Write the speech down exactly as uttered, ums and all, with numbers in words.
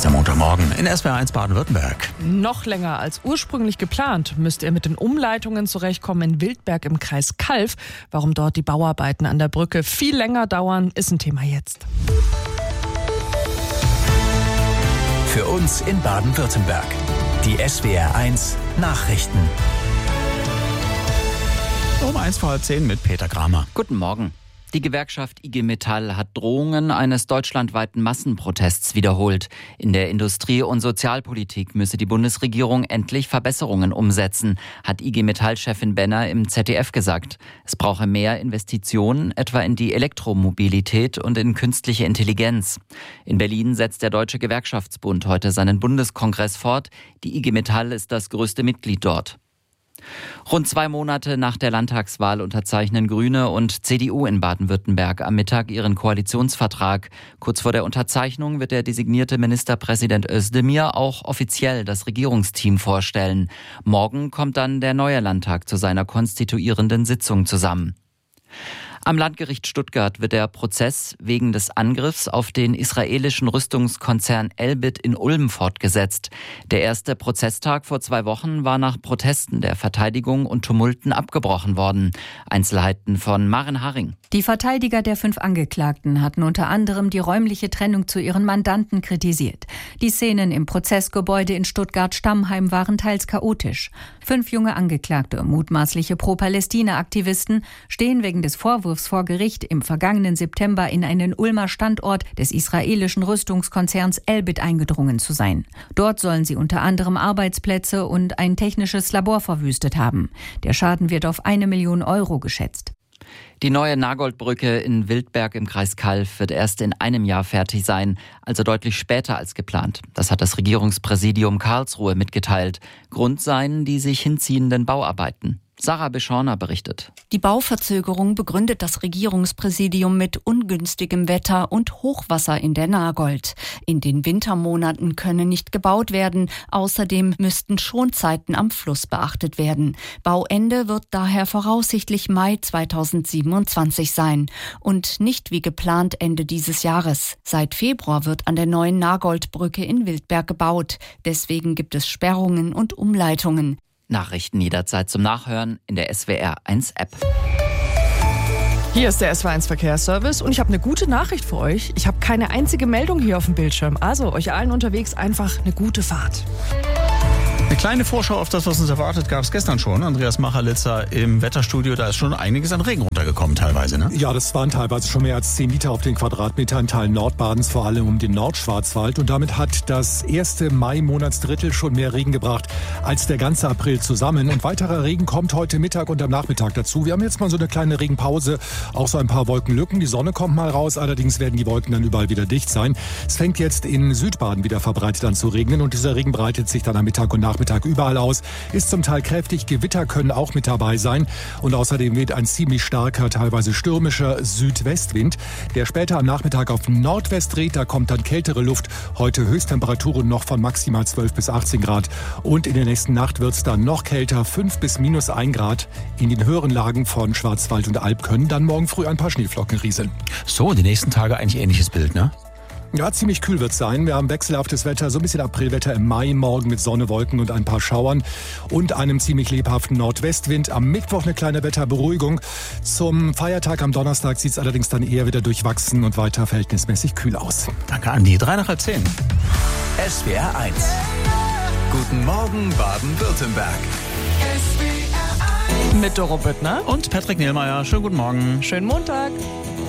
der Montagmorgen in S W R eins Baden-Württemberg. Noch länger als ursprünglich geplant müsst ihr mit den Umleitungen zurechtkommen in Wildberg im Kreis Calw. Warum dort die Bauarbeiten an der Brücke viel länger dauern, ist ein Thema jetzt. Für uns in Baden-Württemberg. Die S W R eins Nachrichten. Um eins vor halb zehn mit Peter Kramer. Guten Morgen. Die Gewerkschaft I G Metall hat Drohungen eines deutschlandweiten Massenprotests wiederholt. In der Industrie- und Sozialpolitik müsse die Bundesregierung endlich Verbesserungen umsetzen, hat I G Metall-Chefin Benner im Z D F gesagt. Es brauche mehr Investitionen, etwa in die Elektromobilität und in künstliche Intelligenz. In Berlin setzt der Deutsche Gewerkschaftsbund heute seinen Bundeskongress fort. Die I G Metall ist das größte Mitglied dort. Rund zwei Monate nach der Landtagswahl unterzeichnen Grüne und C D U in Baden-Württemberg am Mittag ihren Koalitionsvertrag. Kurz vor der Unterzeichnung wird der designierte Ministerpräsident Özdemir auch offiziell das Regierungsteam vorstellen. Morgen kommt dann der neue Landtag zu seiner konstituierenden Sitzung zusammen. Am Landgericht Stuttgart wird der Prozess wegen des Angriffs auf den israelischen Rüstungskonzern Elbit in Ulm fortgesetzt. Der erste Prozesstag vor zwei Wochen war nach Protesten der Verteidigung und Tumulten abgebrochen worden. Einzelheiten von Maren Haring. Die Verteidiger der fünf Angeklagten hatten unter anderem die räumliche Trennung zu ihren Mandanten kritisiert. Die Szenen im Prozessgebäude in Stuttgart-Stammheim waren teils chaotisch. Fünf junge Angeklagte, mutmaßliche Pro-Palästina-Aktivisten, stehen wegen des Vorwurfs vor Gericht, im vergangenen September in einen Ulmer Standort des israelischen Rüstungskonzerns Elbit eingedrungen zu sein. Dort sollen sie unter anderem Arbeitsplätze und ein technisches Labor verwüstet haben. Der Schaden wird auf eine Million Euro geschätzt. Die neue Nagoldbrücke in Wildberg im Kreis Calw wird erst in einem Jahr fertig sein, also deutlich später als geplant. Das hat das Regierungspräsidium Karlsruhe mitgeteilt. Grund seien die sich hinziehenden Bauarbeiten. Sarah Beschorner berichtet. Die Bauverzögerung begründet das Regierungspräsidium mit ungünstigem Wetter und Hochwasser in der Nagold. In den Wintermonaten könne nicht gebaut werden. Außerdem müssten Schonzeiten am Fluss beachtet werden. Bauende wird daher voraussichtlich Mai zweitausendsiebenundzwanzig sein. Und nicht wie geplant Ende dieses Jahres. Seit Februar wird an der neuen Nagoldbrücke in Wildberg gebaut. Deswegen gibt es Sperrungen und Umleitungen. Nachrichten jederzeit zum Nachhören in der S W R eins App. Hier ist der S W R eins Verkehrsservice und ich habe eine gute Nachricht für euch. Ich habe keine einzige Meldung hier auf dem Bildschirm. Also euch allen unterwegs einfach eine gute Fahrt. Eine kleine Vorschau auf das, was uns erwartet, gab es gestern schon. Andreas Machalitzer im Wetterstudio, da ist schon einiges an Regen runtergekommen teilweise, ne? Ja, das waren teilweise schon mehr als zehn Liter auf den Quadratmeter in Teilen Nordbadens, vor allem um den Nordschwarzwald. Und damit hat das erste Mai-Monatsdrittel schon mehr Regen gebracht als der ganze April zusammen. Und weiterer Regen kommt heute Mittag und am Nachmittag dazu. Wir haben jetzt mal so eine kleine Regenpause, auch so ein paar Wolkenlücken. Die Sonne kommt mal raus, allerdings werden die Wolken dann überall wieder dicht sein. Es fängt jetzt in Südbaden wieder verbreitet an zu regnen und dieser Regen breitet sich dann am Mittag und Nachmittag überall aus, ist zum Teil kräftig, Gewitter können auch mit dabei sein und außerdem weht ein ziemlich starker, teilweise stürmischer Südwestwind, der später am Nachmittag auf Nordwest dreht, da kommt dann kältere Luft, heute Höchsttemperaturen noch von maximal zwölf bis achtzehn Grad und in der nächsten Nacht wird es dann noch kälter, fünf bis minus ein Grad, in den höheren Lagen von Schwarzwald und Alb können dann morgen früh ein paar Schneeflocken rieseln. So, die nächsten Tage eigentlich ähnliches Bild, ne? Ja, ziemlich kühl wird es sein. Wir haben wechselhaftes Wetter, so ein bisschen Aprilwetter im Mai, morgen mit Sonne, Wolken und ein paar Schauern und einem ziemlich lebhaften Nordwestwind. Am Mittwoch eine kleine Wetterberuhigung. Zum Feiertag am Donnerstag sieht es allerdings dann eher wieder durchwachsen und weiter verhältnismäßig kühl aus. Danke, Andi. Drei nach halb zehn. S W R eins. Guten Morgen, Baden-Württemberg. Mit Doro Büttner Und Patrick Nielmeier. Schönen guten Morgen. Schönen Montag.